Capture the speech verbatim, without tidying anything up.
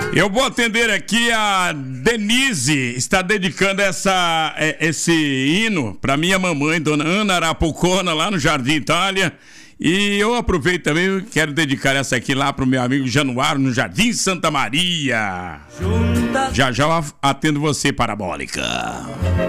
Eu vou atender aqui a Denise, está dedicando essa, esse hino para minha mamãe, dona Ana Arapocona, lá no Jardim Itália. E eu aproveito também, quero dedicar essa aqui lá pro meu amigo Januário, no Jardim Santa Maria. Já já eu atendo você, Parabólica.